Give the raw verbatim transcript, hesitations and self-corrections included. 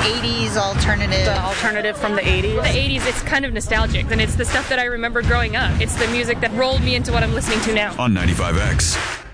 eighties alternative. The alternative from the eighties. The eighties, it's kind of nostalgic, and it's the stuff that I remember growing up. It's the music that rolled me into what I'm listening to now. On ninety-five X.